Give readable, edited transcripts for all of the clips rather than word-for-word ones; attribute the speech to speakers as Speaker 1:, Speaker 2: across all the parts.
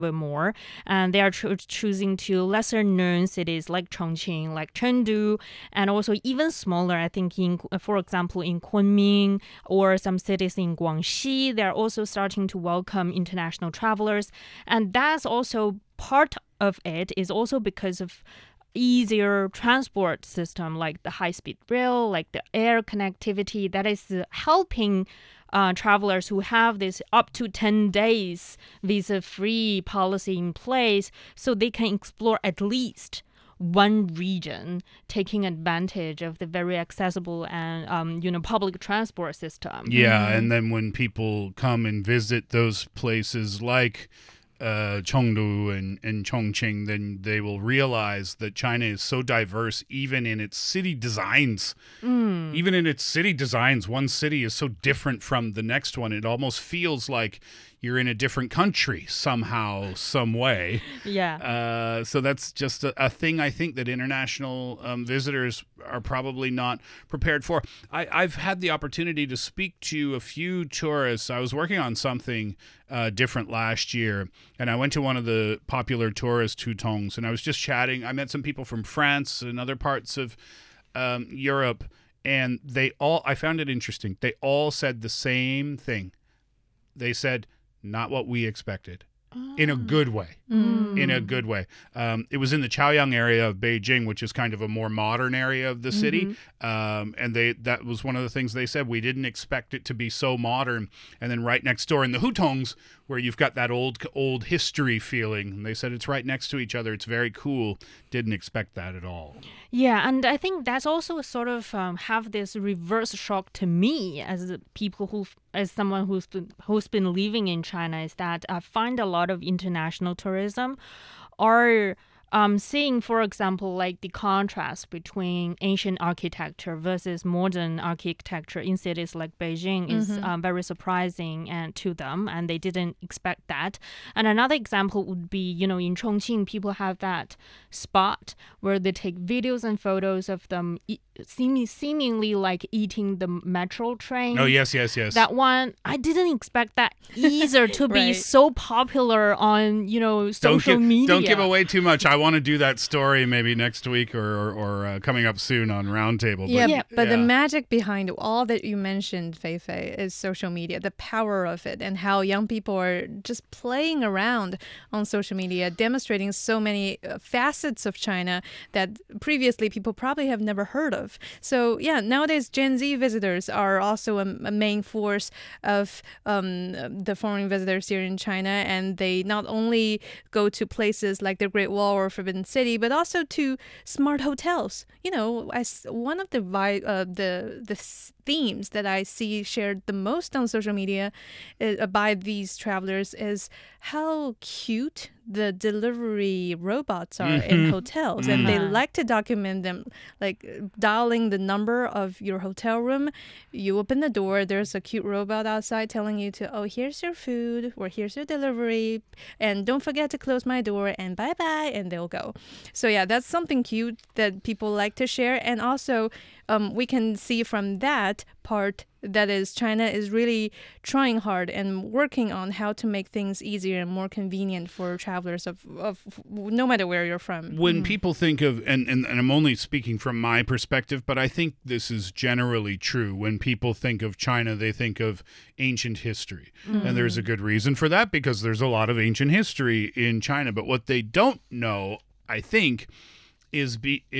Speaker 1: bit more, and they are choosing to lesser known cities like Chongqing, like Chengdu, and also even smaller, I think, for example, in Kunming or some cities in Guangxi. They're also starting to welcome international travelers, and that's also part of it is also because of easier transport system like the high-speed rail, like the air connectivity that is helping travelers who have this up to 10 days visa-free policy in place, so they can explore at least one region, taking advantage of the very accessible and public transport system.
Speaker 2: Yeah, and then when people come and visit those places like Chengdu and Chongqing, then they will realize that China is so diverse, even in its city designs. Even in its city designs, one city is so different from the next one. It almost feels like you're in a different country somehow, some way.
Speaker 1: Yeah.
Speaker 2: So that's just a thing I think that international visitors are probably not prepared for. I've had the opportunity to speak to a few tourists. I was working on something different last year, and I went to one of the popular tourist hutongs, and I was just chatting. I met some people from France and other parts of Europe, and I found it interesting. They all said the same thing. They said, not what we expected. In a good way. In a good way. It was in the Chaoyang area of Beijing, which is kind of a more modern area of the city. And that was one of the things they said. We didn't expect it to be so modern. And then right next door in the hutongs, where you've got that old history feeling, and they said it's right next to each other. It's very cool. Didn't expect that at all.
Speaker 1: Yeah, and I think that's also sort of have this reverse shock to me as someone who's been living in China, is that I find a lot of international tourism are seeing, for example, like the contrast between ancient architecture versus modern architecture in cities like Beijing is very surprising to them, and they didn't expect that. And another example would be, in Chongqing, people have that spot where they take videos and photos of them seemingly like eating the metro train.
Speaker 2: Oh, yes.
Speaker 1: That one, I didn't expect that either to be so popular on, social media.
Speaker 2: Don't give away too much. I want to do that story maybe next week or coming up soon on Roundtable.
Speaker 3: But the magic behind all that you mentioned, Fei, is social media, the power of it, and how young people are just playing around on social media, demonstrating so many facets of China that previously people probably have never heard of. So nowadays Gen Z visitors are also a main force of the foreign visitors here in China, and they not only go to places like the Great Wall or Forbidden City, but also to smart hotels. As one of the themes that I see shared the most on social media by these travelers is how cute the delivery robots are in hotels. And they like to document them, like dialing the number of your hotel room. You open the door, there's a cute robot outside telling you here's your food, or here's your delivery, and don't forget to close my door, and bye-bye, and they'll go. So that's something cute that people like to share. And also we can see from that part that is China is really trying hard and working on how to make things easier and more convenient for travelers of no matter where you're from.
Speaker 2: When people think of, and I'm only speaking from my perspective, but I think this is generally true. When people think of China, they think of ancient history. And there's a good reason for that, because there's a lot of ancient history in China. But what they don't know, I think, is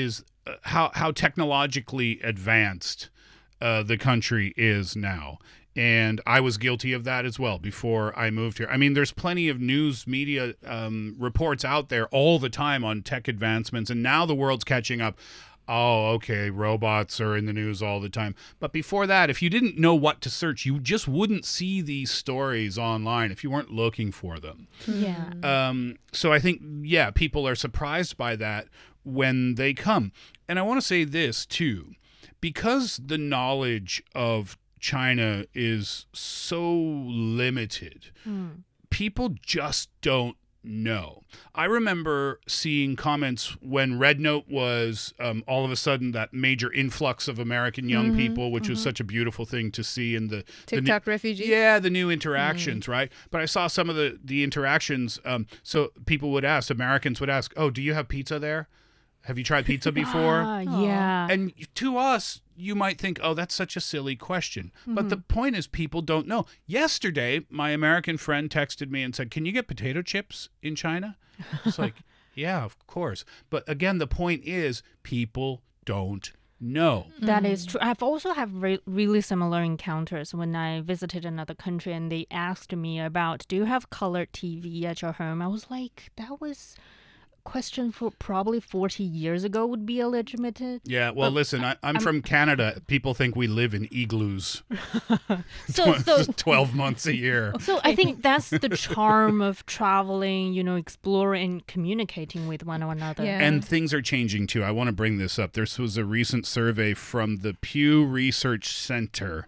Speaker 2: how technologically advanced the country is now. And I was guilty of that as well before I moved here. I mean, there's plenty of news media reports out there all the time on tech advancements, and now the world's catching up. Oh, okay, robots are in the news all the time. But before that, if you didn't know what to search, you just wouldn't see these stories online if you weren't looking for them.
Speaker 1: Yeah.
Speaker 2: So I think, people are surprised by that when they come. And I want to say this, too. Because the knowledge of China is so limited, people just don't know. I remember seeing comments when Red Note was all of a sudden that major influx of American young people, which was such a beautiful thing to see in the
Speaker 3: TikTok refugees.
Speaker 2: Yeah, the new interactions, right? But I saw some of the interactions. So people would ask, Americans would ask, "Oh, do you have pizza there? Have you tried pizza before?"
Speaker 1: Yeah.
Speaker 2: And to us, you might think, oh, that's such a silly question. But the point is people don't know. Yesterday, my American friend texted me and said, can you get potato chips in China? It's like, yeah, of course. But again, the point is people don't know.
Speaker 1: That is true. I've also have really similar encounters when I visited another country and they asked me about, do you have colored TV at your home? I was like, that was question for probably 40 years ago would be illegitimate.
Speaker 2: Yeah, well, listen, I'm from Canada. People think we live in igloos
Speaker 1: So
Speaker 2: 12 months a year.
Speaker 1: So I think that's the charm of traveling, you know, exploring and communicating with one another.
Speaker 3: Yeah.
Speaker 2: And things are changing too. I want to bring this up. This was a recent survey from the Pew Research Center.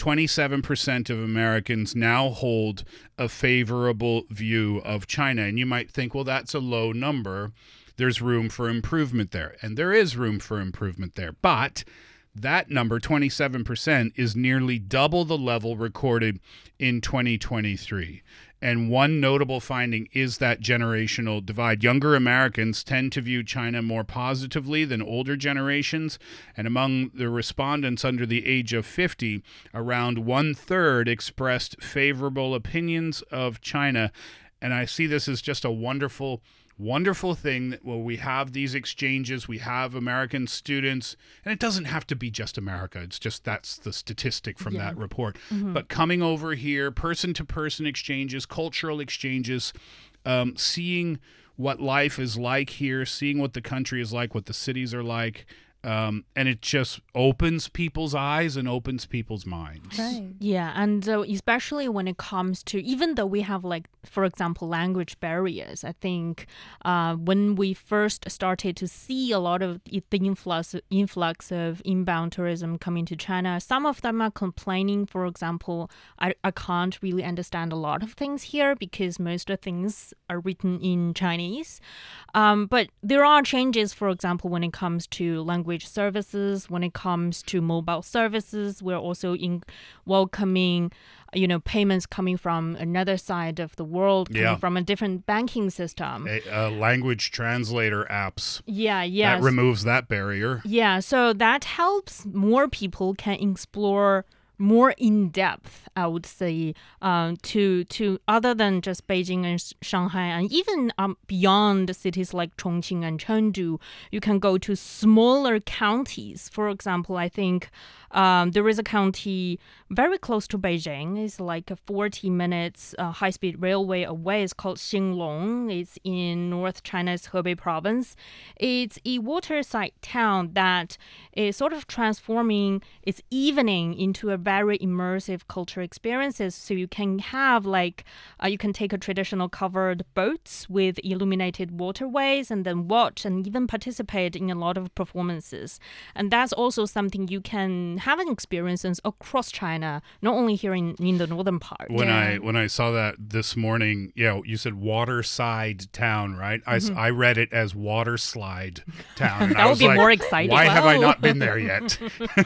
Speaker 2: 27% of Americans now hold a favorable view of China. And you might think, well, that's a low number. There's room for improvement there. And there is room for improvement there. But that number, 27%, is nearly double the level recorded in 2023. And one notable finding is that generational divide. Younger Americans tend to view China more positively than older generations. And among the respondents under the age of 50, around 1/3 expressed favorable opinions of China. And I see this as just a wonderful thing that where we have these exchanges, we have American students, and it doesn't have to be just America. It's just that's the statistic from that report. But coming over here, person-to-person exchanges, cultural exchanges, seeing what life is like here, seeing what the country is like, what the cities are like, and it just opens people's eyes and opens people's minds.
Speaker 3: Right.
Speaker 1: Yeah, and especially when it comes to, even though we have, like, for example, language barriers, I think when we first started to see a lot of the influx of inbound tourism coming to China, some of them are complaining, for example, I can't really understand a lot of things here because most of the things are written in Chinese. But there are changes, for example, when it comes to language services, when it comes to mobile services. We're also welcoming, you know, payments coming from another side of the world, coming from a different banking system.
Speaker 2: Language translator apps.
Speaker 1: Yeah.
Speaker 2: That removes that barrier.
Speaker 1: Yeah, so that helps more people can explore more in depth, I would say, to other than just Beijing and Shanghai, and even beyond cities like Chongqing and Chengdu, you can go to smaller counties. For example, I think there is a county very close to Beijing. It's like a 40 minutes high-speed railway away. It's called Xinglong. It's in North China's Hebei province. It's a waterside town that is sort of transforming its evening into a very immersive cultural experiences. So you can have you can take a traditional covered boats with illuminated waterways and then watch and even participate in a lot of performances. And that's also something you can have an experiences across China, not only here in the northern part.
Speaker 2: When I saw that this morning, you said waterside town, right? I read it as water slide town. And
Speaker 1: that would be more exciting.
Speaker 2: Why have I not been there yet?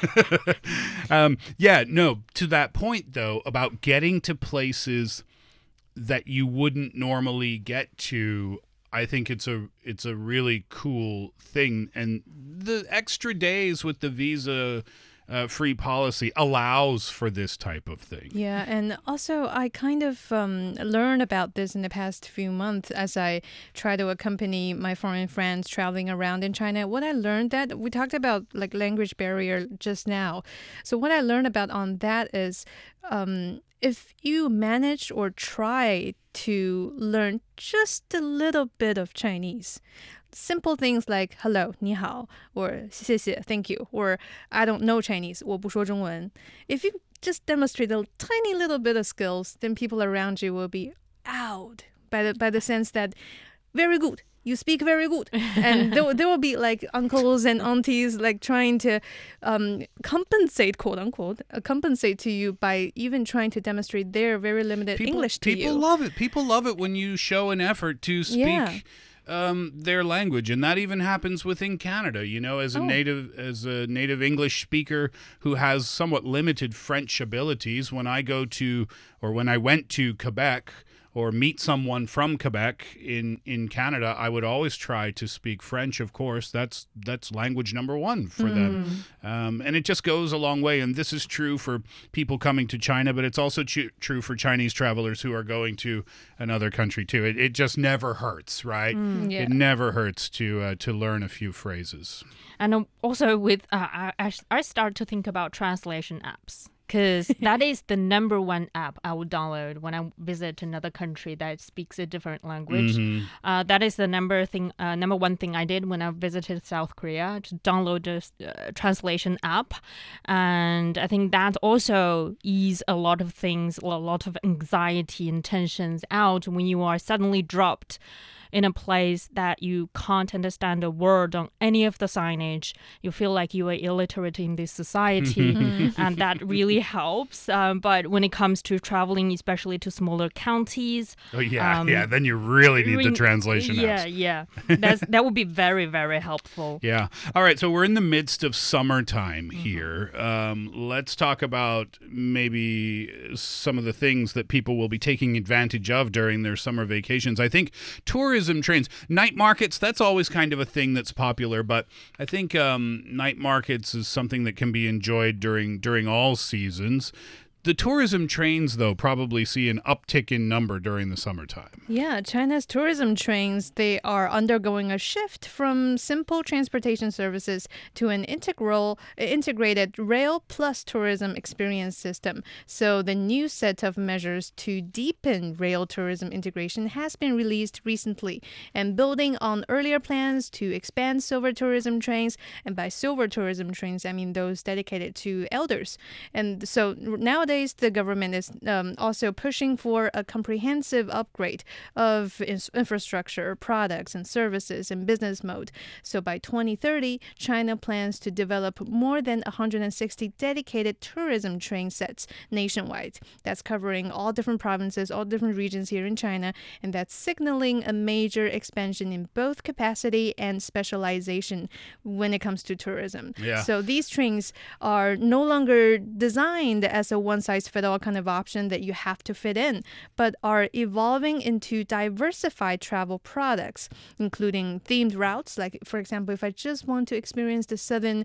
Speaker 2: To that point though, about getting to places that you wouldn't normally get to, I think it's a really cool thing. And the extra days with the visa free policy allows for this type of thing.
Speaker 3: Yeah, and also I kind of learned about this in the past few months as I try to accompany my foreign friends traveling around in China. What I learned that we talked about like language barrier just now. So what I learned about on that is if you manage or try to learn just a little bit of Chinese, simple things like hello, 你好, or 谢谢, thank you, or I don't know Chinese, 我不说中文. If you just demonstrate a tiny little bit of skills, then people around you will be awed by the sense that very good. you speak very good. And there will be like uncles and aunties like trying to compensate, quote unquote, compensate to you by even trying to demonstrate their very limited English to you.
Speaker 2: People love it. People love it when you show an effort to speak their language, and that even happens within Canada. You know, as a native English speaker who has somewhat limited French abilities, when I went to Quebec or meet someone from Quebec in Canada, I would always try to speak French. Of course, that's language number one for them, and it just goes a long way. And this is true for people coming to China, but it's also true for Chinese travelers who are going to another country too. It just never hurts, right? It never hurts to learn a few phrases.
Speaker 1: And also with I start to think about translation apps. Because that is the number one app I would download when I visit another country that speaks a different language. That is the number one thing I did when I visited South Korea, to download the translation app. And I think that also ease a lot of things, a lot of anxiety and tensions out when you are suddenly dropped in a place that you can't understand a word on any of the signage. You feel like you are illiterate in this society, and that really helps. But when it comes to traveling, especially to smaller counties...
Speaker 2: then you really need the translation apps.
Speaker 1: Yeah. That would be very, very helpful.
Speaker 2: Yeah. All right, so we're in the midst of summertime here. Let's talk about maybe some of the things that people will be taking advantage of during their summer vacations. I think tourism trains, night markets, that's always kind of a thing that's popular, but I think night markets is something that can be enjoyed during all seasons. The tourism trains, though, probably see an uptick in number during the summertime.
Speaker 3: Yeah, China's tourism trains, they are undergoing a shift from simple transportation services to an integrated rail plus tourism experience system. So the new set of measures to deepen rail tourism integration has been released recently. And building on earlier plans to expand silver tourism trains, and by silver tourism trains, I mean those dedicated to elders. And so nowadays, the government is also pushing for a comprehensive upgrade of infrastructure, products, and services and business mode. So by 2030, China plans to develop more than 160 dedicated tourism train sets nationwide. That's covering all different provinces, all different regions here in China, and that's signaling a major expansion in both capacity and specialization when it comes to tourism.
Speaker 2: Yeah.
Speaker 3: So these trains are no longer designed as a one-size-fits-all kind of option that you have to fit in, but are evolving into diversified travel products, including themed routes. Like, for example, if I just want to experience the southern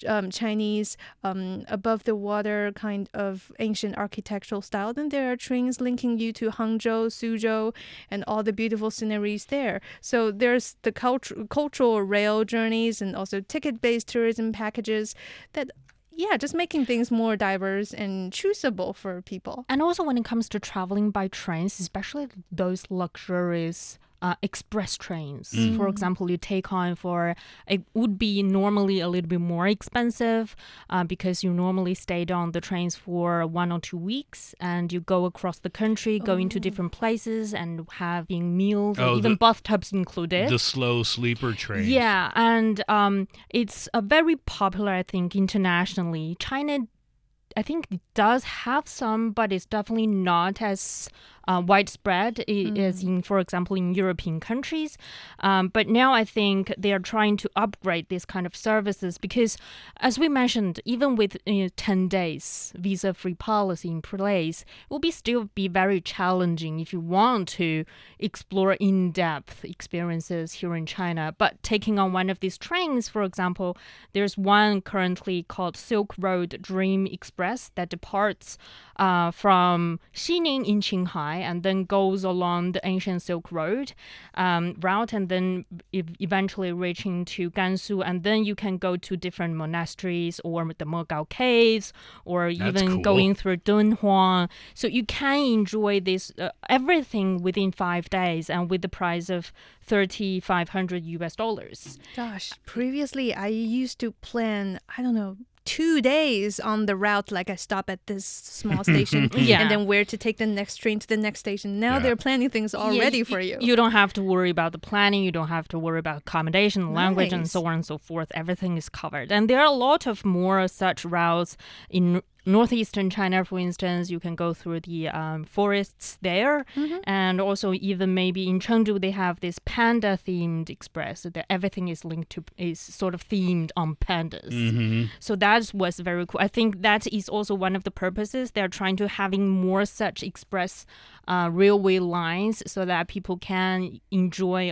Speaker 3: Chinese above-the-water kind of ancient architectural style, then there are trains linking you to Hangzhou, Suzhou, and all the beautiful sceneries there. So there's the cultural rail journeys and also ticket-based tourism packages that just making things more diverse and choosable for people.
Speaker 1: And also when it comes to traveling by trains, especially those luxurious express trains. For example, you take on it would be normally a little bit more expensive because you normally stayed on the trains for 1 or 2 weeks, and you go across the country, going to different places and having meals, and even bathtubs included.
Speaker 2: The slow sleeper trains.
Speaker 1: Yeah, and it's very popular, I think, internationally. China, I think, does have some, but it's definitely not as widespread as in, for example, in European countries. But now I think they are trying to upgrade this kind of services because, as we mentioned, even with 10 days visa-free policy in place, it will still be very challenging if you want to explore in-depth experiences here in China. But taking on one of these trains, for example, there's one currently called Silk Road Dream Express that departs from Xining in Qinghai and then goes along the ancient Silk Road route and then eventually reaching to Gansu. And then you can go to different monasteries or the Mogao Caves or even going through Dunhuang. So you can enjoy this everything within 5 days and with the price of $3,500 US.
Speaker 3: Gosh, previously I used to plan, 2 days on the route, like I stop at this small station
Speaker 1: Yeah.
Speaker 3: and then where to take the next train to the next station. Now they're planning things already for you.
Speaker 1: You don't have to worry about the planning. You don't have to worry about accommodation, language, and
Speaker 3: Nice.
Speaker 1: so on and so forth. Everything is covered. And there are a lot of more such routes in northeastern China, for instance. You can go through the forests there. And also even maybe in Chengdu, they have this panda-themed express. So that everything is sort of themed on pandas. So that was very cool. I think that is also one of the purposes. They're trying to having more such express railway lines so that people can enjoy